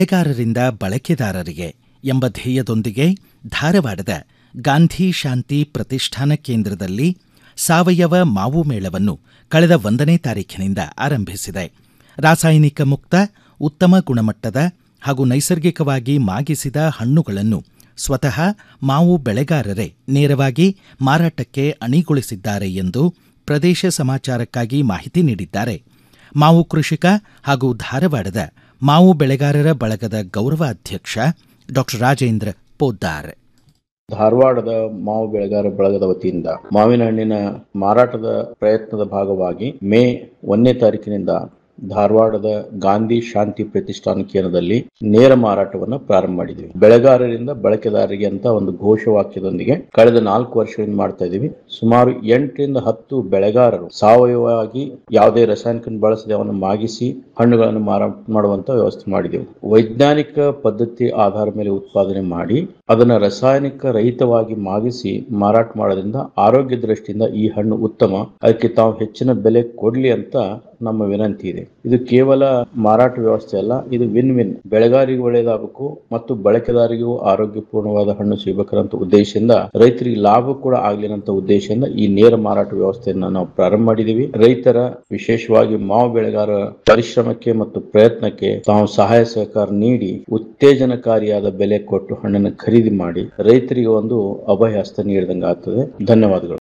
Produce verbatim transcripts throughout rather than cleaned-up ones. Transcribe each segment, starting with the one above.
ಬೆಳೆಗಾರರಿಂದ ಬಳಕೆದಾರರಿಗೆ ಎಂಬ ಧ್ಯೇಯದೊಂದಿಗೆ ಧಾರವಾಡದ ಗಾಂಧಿ ಶಾಂತಿ ಪ್ರತಿಷ್ಠಾನ ಕೇಂದ್ರದಲ್ಲಿ ಸಾವಯವ ಮಾವು ಮೇಳವನ್ನು ಕಳೆದ ಒಂದನೇ ತಾರೀಖಿನಿಂದ ಆರಂಭಿಸಿದೆ. ರಾಸಾಯನಿಕ ಮುಕ್ತ, ಉತ್ತಮ ಗುಣಮಟ್ಟದ ಹಾಗೂ ನೈಸರ್ಗಿಕವಾಗಿ ಮಾಗಿಸಿದ ಹಣ್ಣುಗಳನ್ನು ಸ್ವತಃ ಮಾವು ಬೆಳೆಗಾರರೇ ನೇರವಾಗಿ ಮಾರಾಟಕ್ಕೆ ಅಣಿಗೊಳಿಸಿದ್ದಾರೆ ಎಂದು ಪ್ರದೇಶ ಸಮಾಚಾರಕ್ಕಾಗಿ ಮಾಹಿತಿ ನೀಡಿದ್ದಾರೆ. ಮಾವು ಕೃಷಿಕ ಹಾಗೂ ಧಾರವಾಡದ ಮಾವು ಬೆಳೆಗಾರರ ಬಳಗದ ಗೌರವ ಅಧ್ಯಕ್ಷ ಡಾಕ್ಟರ್ ರಾಜೇಂದ್ರ ಪೋದ್ದಾರ್. ಧಾರವಾಡದ ಮಾವು ಬೆಳೆಗಾರ ಬಳಗದ ವತಿಯಿಂದ ಮಾವಿನ ಹಣ್ಣಿನ ಮಾರಾಟದ ಪ್ರಯತ್ನದ ಭಾಗವಾಗಿ ಮೇ ಒಂದನೇ ತಾರೀಕಿನಿಂದ ಧಾರವಾಡದ ಗಾಂಧಿ ಶಾಂತಿ ಪ್ರತಿಷ್ಠಾನ ಕೇಂದ್ರದಲ್ಲಿ ನೇರ ಮಾರಾಟವನ್ನು ಪ್ರಾರಂಭ ಮಾಡಿದ್ವಿ. ಬೆಳೆಗಾರರಿಂದ ಬಳಕೆದಾರರಿಗೆ ಅಂತ ಒಂದು ಘೋಷವಾಕ್ಯದೊಂದಿಗೆ ಕಳೆದ ನಾಲ್ಕು ವರ್ಷಗಳಿಂದ ಮಾಡ್ತಾ ಇದೀವಿ. ಸುಮಾರು ಎಂಟರಿಂದ ಹತ್ತು ಬೆಳೆಗಾರರು ಸಾವಯವವಾಗಿ ಯಾವುದೇ ರಾಸಾಯನಿಕ ಬಳಸದೆ ಅವನ್ನು ಮಾಗಿಸಿ ಹಣ್ಣುಗಳನ್ನು ಮಾರಾಟ ಮಾಡುವಂತ ವ್ಯವಸ್ಥೆ ಮಾಡಿದೆವು. ವೈಜ್ಞಾನಿಕ ಪದ್ಧತಿ ಆಧಾರ ಮೇಲೆ ಉತ್ಪಾದನೆ ಮಾಡಿ ಅದನ್ನು ರಾಸಾಯನಿಕ ರಹಿತವಾಗಿ ಮಾಗಿಸಿ ಮಾರಾಟ ಮಾಡೋದ್ರಿಂದ ಆರೋಗ್ಯ ದೃಷ್ಟಿಯಿಂದ ಈ ಹಣ್ಣು ಉತ್ತಮ, ಅದಕ್ಕೆ ತಾವು ಹೆಚ್ಚಿನ ಬೆಲೆ ಕೊಡ್ಲಿ ಅಂತ ನಮ್ಮ ವಿನಂತಿ ಇದೆ. ಇದು ಕೇವಲ ಮಾರಾಟ ವ್ಯವಸ್ಥೆ ಅಲ್ಲ, ಇದು ವಿನ್ ವಿನ್. ಬೆಳೆಗಾರಿಗೂ ಒಳ್ಳೆಯದಾಗಬೇಕು ಮತ್ತು ಬಳಕೆದಾರಿಗೂ ಆರೋಗ್ಯಪೂರ್ಣವಾದ ಹಣ್ಣು ಸಿಗಬೇಕಂತ ಉದ್ದೇಶದಿಂದ, ರೈತರಿಗೆ ಲಾಭ ಕೂಡ ಆಗ್ಲಿನಂತ ಉದ್ದೇಶದಿಂದ ಈ ನೇರ ಮಾರಾಟ ವ್ಯವಸ್ಥೆಯನ್ನ ನಾವು ಪ್ರಾರಂಭ ಮಾಡಿದೀವಿ. ರೈತರ, ವಿಶೇಷವಾಗಿ ಮಾವು ಬೆಳೆಗಾರ ಪರಿಶ್ರಮಕ್ಕೆ ಮತ್ತು ಪ್ರಯತ್ನಕ್ಕೆ ತಾವು ಸಹಾಯ ಸಹಕಾರ ನೀಡಿ ಉತ್ತೇಜನಕಾರಿಯಾದ ಬೆಲೆ ಕೊಟ್ಟು ಹಣ್ಣನ್ನು ಖರೀದಿ ಮಾಡಿ ರೈತರಿಗೆ ಒಂದು ಅಭಯ ಹಸ್ತ ನೀಡಿದಂಗೆ ಆಗ್ತದೆ. ಧನ್ಯವಾದಗಳು.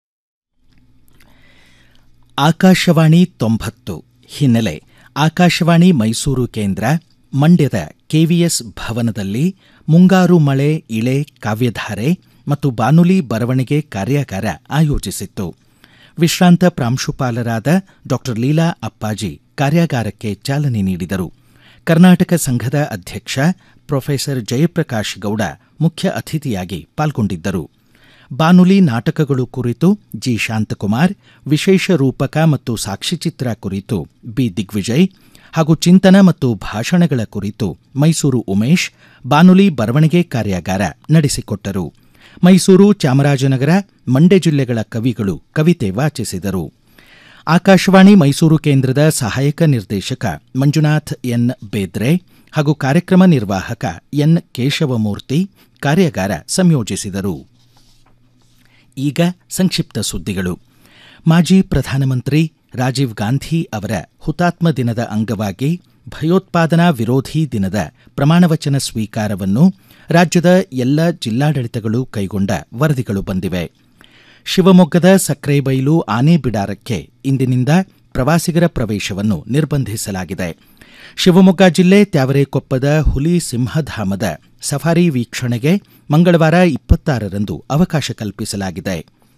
ಆಕಾಶವಾಣಿ ತೊಂಬತ್ತು ಹಿನ್ನೆಲೆ ಆಕಾಶವಾಣಿ ಮೈಸೂರು ಕೇಂದ್ರ ಮಂಡ್ಯದ ಕೆವಿಎಸ್ ಭವನದಲ್ಲಿ ಮುಂಗಾರು ಮಳೆ ಇಳೆ ಕಾವ್ಯಧಾರೆ ಮತ್ತು ಬಾನುಲಿ ಬರವಣಿಗೆ ಕಾರ್ಯಾಗಾರ ಆಯೋಜಿಸಿತ್ತು. ವಿಶ್ರಾಂತ ಪ್ರಾಂಶುಪಾಲರಾದ ಡಾಕ್ಟರ್ ಲೀಲಾ ಅಪ್ಪಾಜಿ ಕಾರ್ಯಾಗಾರಕ್ಕೆ ಚಾಲನೆ ನೀಡಿದರು. ಕರ್ನಾಟಕ ಸಂಘದ ಅಧ್ಯಕ್ಷ ಪ್ರೊಫೆಸರ್ ಜಯಪ್ರಕಾಶ್ ಗೌಡ ಮುಖ್ಯ ಅತಿಥಿಯಾಗಿ ಪಾಲ್ಗೊಂಡಿದ್ದರು. ಬಾನುಲಿ ನಾಟಕಗಳು ಕುರಿತು ಜಿ ಶಾಂತಕುಮಾರ್, ವಿಶೇಷ ರೂಪಕ ಮತ್ತು ಸಾಕ್ಷಿಚಿತ್ರ ಕುರಿತು ಬಿ ದಿಗ್ವಿಜಯ್ ಹಾಗೂ ಚಿಂತನ ಮತ್ತು ಭಾಷಣಗಳ ಕುರಿತು ಮೈಸೂರು ಉಮೇಶ್ ಬಾನುಲಿ ಬರವಣಿಗೆ ಕಾರ್ಯಾಗಾರ ನಡೆಸಿಕೊಟ್ಟರು. ಮೈಸೂರು, ಚಾಮರಾಜನಗರ, ಮಂಡ್ಯ ಜಿಲ್ಲೆಗಳ ಕವಿಗಳು ಕವಿತೆ ವಾಚಿಸಿದರು. ಆಕಾಶವಾಣಿ ಮೈಸೂರು ಕೇಂದ್ರದ ಸಹಾಯಕ ನಿರ್ದೇಶಕ ಮಂಜುನಾಥ್ ಎನ್ ಬೇದ್ರೆ ಹಾಗೂ ಕಾರ್ಯಕ್ರಮ ನಿರ್ವಾಹಕ ಎನ್ ಕೇಶವಮೂರ್ತಿ ಕಾರ್ಯಾಗಾರ ಸಂಯೋಜಿಸಿದರು. ಈಗ ಸಂಕ್ಷಿಪ್ತ ಸುದ್ದಿಗಳು. ಮಾಜಿ ಪ್ರಧಾನಮಂತ್ರಿ ರಾಜೀವ್ ಗಾಂಧಿ ಅವರ ಹುತಾತ್ಮ ದಿನದ ಅಂಗವಾಗಿ ಭಯೋತ್ಪಾದನಾ ವಿರೋಧಿ ದಿನದ ಪ್ರಮಾಣವಚನ ಸ್ವೀಕಾರವನ್ನು ರಾಜ್ಯದ ಎಲ್ಲ ಜಿಲ್ಲಾಡಳಿತಗಳು ಕೈಗೊಂಡ ವರದಿಗಳು ಬಂದಿವೆ. ಶಿವಮೊಗ್ಗದ ಸಕ್ರೆಬೈಲು ಆನೆ ಬಿಡಾರಕ್ಕೆ ಇಂದಿನಿಂದ ಪ್ರವಾಸಿಗರ ಪ್ರವೇಶವನ್ನು ನಿರ್ಬಂಧಿಸಲಾಗಿದೆ. ಶಿವಮೊಗ್ಗ ಜಿಲ್ಲೆ ತ್ಯಾವರೆಕೊಪ್ಪದ ಹುಲಿ ಸಿಂಹಧಾಮದ ಸಫಾರಿ ವೀಕ್ಷಣೆಗೆ ಮಂಗಳವಾರ ಇಪ್ಪತ್ತಾರರಂದು ಅವಕಾಶ ಕಲ್ಪಿಸಲಾಗಿದೆ.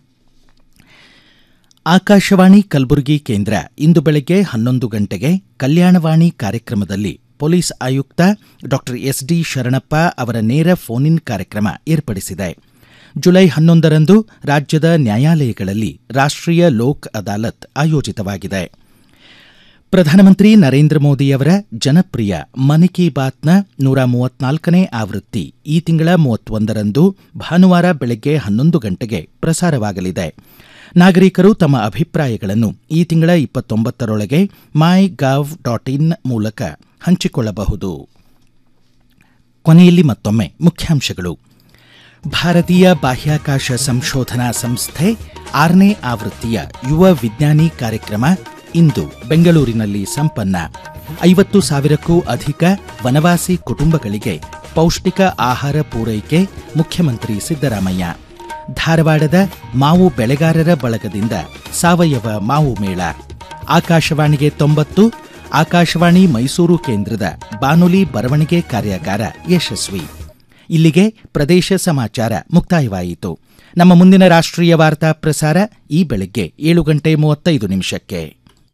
ಆಕಾಶವಾಣಿ ಕಲಬುರಗಿ ಕೇಂದ್ರ ಇಂದು ಬೆಳಗ್ಗೆ ಹನ್ನೊಂದು ಗಂಟೆಗೆ ಕಲ್ಯಾಣವಾಣಿ ಕಾರ್ಯಕ್ರಮದಲ್ಲಿ ಪೊಲೀಸ್ ಆಯುಕ್ತ ಡಾಕ್ಟರ್ ಎಸ್ ಡಿ ಶರಣಪ್ಪ ಅವರ ನೇರ ಫೋನ್ ಇನ್ ಕಾರ್ಯಕ್ರಮ ಏರ್ಪಡಿಸಿದೆ. ಜುಲೈ ಹನ್ನೊಂದರಂದು ರಾಜ್ಯದ ನ್ಯಾಯಾಲಯಗಳಲ್ಲಿ ರಾಷ್ಟ್ರೀಯ ಲೋಕ್ ಅದಾಲತ್ ಆಯೋಜಿತವಾಗಿದೆ. ಪ್ರಧಾನಮಂತ್ರಿ ನರೇಂದ್ರ ಮೋದಿಯವರ ಜನಪ್ರಿಯ ಮನ್ ಕಿ ಬಾತ್ನ ನೂರ ಮೂವತ್ನಾಲ್ಕನೇ ಆವೃತ್ತಿ ಈ ತಿಂಗಳ ಮೂವತ್ತೊಂದರಂದು ಭಾನುವಾರ ಬೆಳಗ್ಗೆ ಹನ್ನೊಂದು ಗಂಟೆಗೆ ಪ್ರಸಾರವಾಗಲಿದೆ. ನಾಗರಿಕರು ತಮ್ಮ ಅಭಿಪ್ರಾಯಗಳನ್ನು ಈ ತಿಂಗಳ ಇಪ್ಪತ್ತೊಂಬತ್ತರೊಳಗೆ ಮೈ ಗವ್ ಡಾಟ್ ಇನ್ ಮೂಲಕ ಹಂಚಿಕೊಳ್ಳಬಹುದು. ಕೊನೆಯಲ್ಲಿ ಮತ್ತೊಮ್ಮೆ ಮುಖ್ಯಾಂಶಗಳು. ಭಾರತೀಯ ಬಾಹ್ಯಾಕಾಶ ಸಂಶೋಧನಾ ಸಂಸ್ಥೆ ಆರನೇ ಆವೃತ್ತಿಯ ಯುವ ವಿಜ್ಞಾನಿ ಕಾರ್ಯಕ್ರಮ ಇಂದು ಬೆಂಗಳೂರಿನಲ್ಲಿ ಸಂಪನ್ನ. ಐವತ್ತು ಸಾವಿರಕ್ಕೂ ಅಧಿಕ ವನವಾಸಿ ಕುಟುಂಬಗಳಿಗೆ ಪೌಷ್ಟಿಕ ಆಹಾರ ಪೂರೈಕೆ ಮುಖ್ಯಮಂತ್ರಿ ಸಿದ್ದರಾಮಯ್ಯ. ಧಾರವಾಡದ ಮಾವು ಬೆಳೆಗಾರರ ಬಳಗದಿಂದ ಸಾವಯವ ಮಾವು ಮೇಳ. ಆಕಾಶವಾಣಿಗೆ ತೊಂಬತ್ತು, ಆಕಾಶವಾಣಿ ಮೈಸೂರು ಕೇಂದ್ರದ ಬಾನುಲಿ ಬರವಣಿಗೆ ಕಾರ್ಯಾಗಾರ ಯಶಸ್ವಿ. ಇಲ್ಲಿಗೆ ಪ್ರದೇಶ ಸಮಾಚಾರ ಮುಕ್ತಾಯವಾಯಿತು. ನಮ್ಮ ಮುಂದಿನ ರಾಷ್ಟ್ರೀಯ ವಾರ್ತಾ ಪ್ರಸಾರ ಈ ಬೆಳಗ್ಗೆ ಏಳು ಗಂಟೆ ಮೂವತ್ತೈದು ನಿಮಿಷಕ್ಕೆ.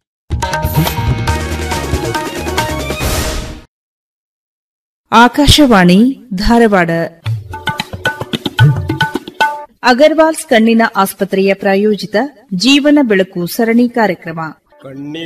ಆಕಾಶವಾಣಿ ಧಾರವಾಡ. ಅಗರ್ವಾಲ್ಸ್ ಕಣ್ಣಿನ ಆಸ್ಪತ್ರೆಯ ಪ್ರಾಯೋಜಿತ ಜೀವನ ಬೆಳಕು ಸರಣಿ ಕಾರ್ಯಕ್ರಮ.